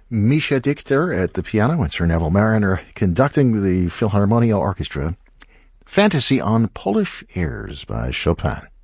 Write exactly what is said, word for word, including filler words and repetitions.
Misha Dichter at the piano and Sir Neville Mariner conducting the Philharmonia Orchestra. Fantasy on Polish Airs by Chopin.